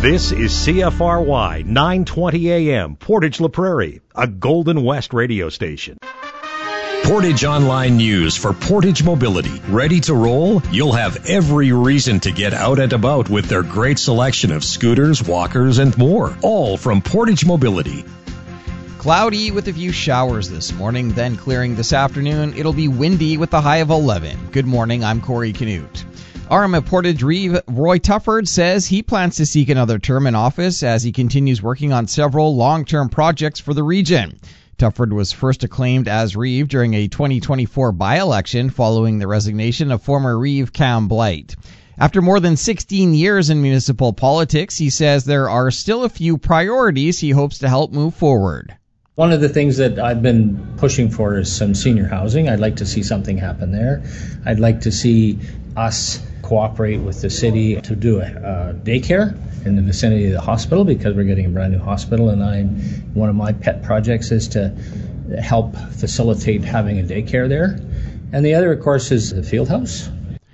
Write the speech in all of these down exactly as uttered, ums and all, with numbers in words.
This is C F R Y nine twenty A M, Portage La Prairie, a Golden West radio station. Portage Online News for Portage Mobility. Ready to roll? You'll have every reason to get out and about with their great selection of scooters, walkers, and more. All from Portage Mobility. Cloudy with a few showers this morning, then clearing this afternoon. It'll be windy with a high of eleven. Good morning, I'm Corey Canute. R M of Portage Reeve, Roy Tufford, says he plans to seek another term in office as he continues working on several long-term projects for the region. Tufford was first acclaimed as Reeve during a twenty twenty-four by-election following the resignation of former Reeve Cam Blight. After more than sixteen years in municipal politics, he says there are still a few priorities he hopes to help move forward. One of the things that I've been pushing for is some senior housing. I'd like to see something happen there. I'd like to see us cooperate with the city to do a uh, daycare in the vicinity of the hospital, because we're getting a brand new hospital, and I'm one of my pet projects is to help facilitate having a daycare there. And the other, of course, is the field house.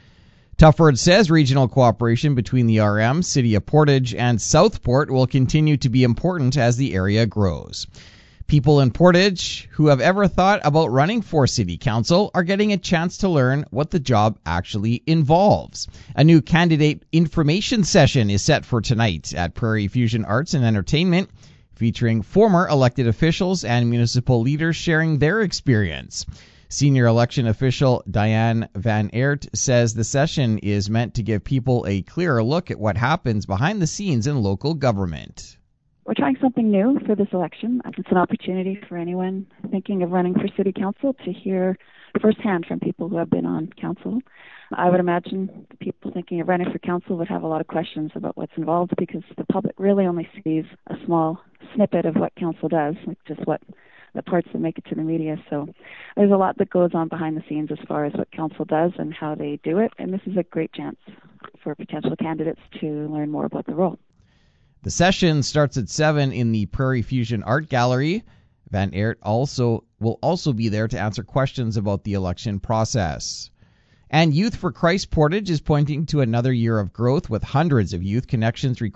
Tufford says regional cooperation between the R M, City of Portage, and Southport will continue to be important as the area grows. People in Portage who have ever thought about running for City Council are getting a chance to learn what the job actually involves. A new candidate information session is set for tonight at Prairie Fusion Arts and Entertainment, featuring former elected officials and municipal leaders sharing their experience. Senior election official Diane Van Aert says the session is meant to give people a clearer look at what happens behind the scenes in local government. We're trying something new for this election. It's an opportunity for anyone thinking of running for city council to hear firsthand from people who have been on council. I would imagine the people thinking of running for council would have a lot of questions about what's involved, because the public really only sees a small snippet of what council does, like just what the parts that make it to the media. So there's a lot that goes on behind the scenes as far as what council does and how they do it, and this is a great chance for potential candidates to learn more about the role. The session starts at seven in the Prairie Fusion Art Gallery. Van Aert also will also be there to answer questions about the election process. And Youth for Christ Portage is pointing to another year of growth, with hundreds of youth connections recorded